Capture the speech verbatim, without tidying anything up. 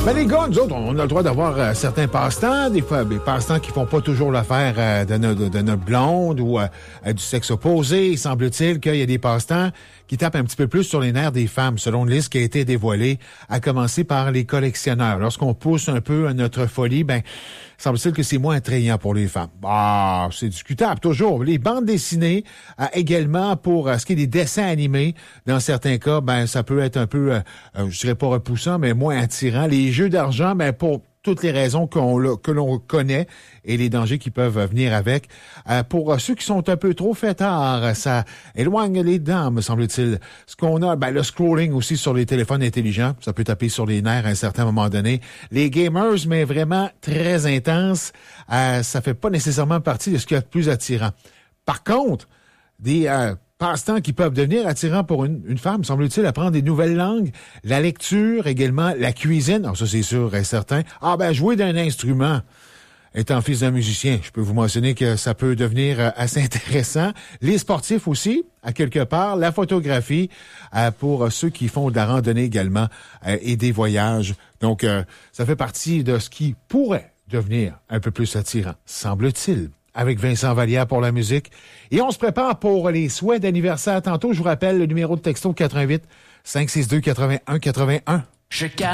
Ben les gars, nous autres, on a le droit d'avoir euh, certains passe-temps, des fois des passe-temps qui font pas toujours l'affaire euh, de, notre, de notre blonde ou euh, du sexe opposé. Il semble-t-il qu'il y a des passe-temps qui tapent un petit peu plus sur les nerfs des femmes, selon une liste qui a été dévoilée, à commencer par les collectionneurs. Lorsqu'on pousse un peu à notre folie, ben semble-t-il que c'est moins attrayant pour les femmes. Ah, c'est discutable, toujours. Les bandes dessinées, euh, également pour euh, ce qui est des dessins animés, dans certains cas, ben ça peut être un peu, euh, euh, je dirais pas repoussant, mais moins attirant. Les jeux d'argent, ben pour toutes les raisons qu'on, que l'on connaît et les dangers qui peuvent venir avec. Euh, pour ceux qui sont un peu trop fêtards, ça éloigne les dents, me semble-t-il. Ce qu'on a, ben le scrolling aussi sur les téléphones intelligents, ça peut taper sur les nerfs à un certain moment donné. Les gamers, mais vraiment très intenses, euh, ça fait pas nécessairement partie de ce qu'il y a de plus attirant. Par contre, des euh, passe-temps qui peuvent devenir attirants pour une, une femme, semble-t-il, apprendre des nouvelles langues, la lecture, également la cuisine. Alors ça, c'est sûr et certain. Ah ben, jouer d'un instrument. Étant fils d'un musicien, je peux vous mentionner que ça peut devenir assez intéressant. Les sportifs aussi, à quelque part. La photographie, euh, pour ceux qui font de la randonnée également euh, et des voyages. Donc, euh, ça fait partie de ce qui pourrait devenir un peu plus attirant, semble-t-il. Avec Vincent Vallière pour la musique. Et on se prépare pour les souhaits d'anniversaire. Tantôt, je vous rappelle le numéro de texto quatre un huit, cinq six deux, huit un huit un.